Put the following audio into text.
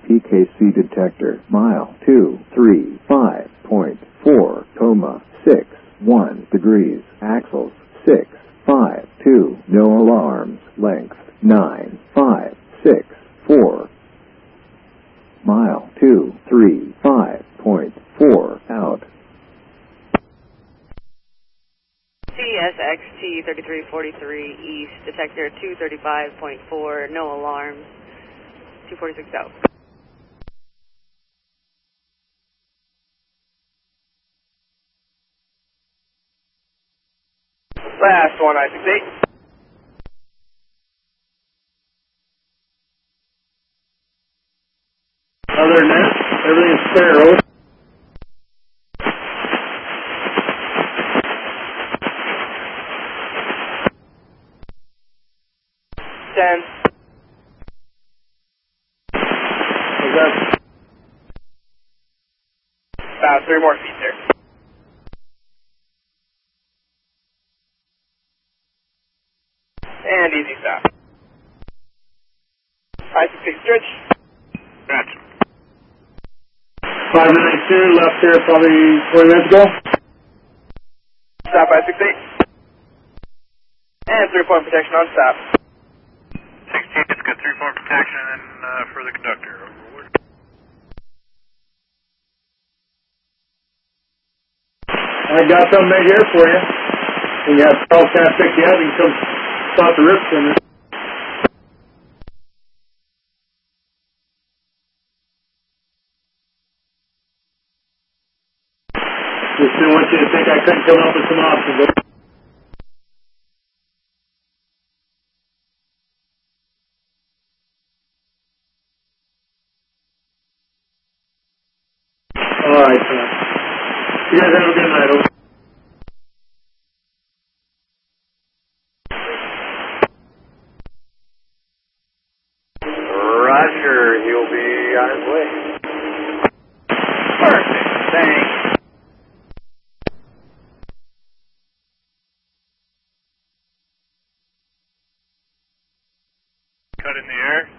PKC detector, mile 235.4, 61 degrees, axles 652, no alarms, length 9564, mile 235.4, out. CSXT 3343 East, detector 235.4, no alarms, 246 out. Last one, I think. Other than that, everything's clear, over. 10. What's that? About 3 more feet there. And easy stop. 5-6 stretch. Stretch. 592, left here probably 20 minutes ago. Stop 568. And 3-point protection on stop. 16, it's got 3-point protection and for the conductor. Overboard. I got something right here for you. When you have 12 cast pick you up, you can come stop the rips in it. Just didn't want you to think I couldn't come up with some options. All right, son. You guys have a good night, okay? Roger, he'll be on his way. Perfect, thanks. Cut in the air.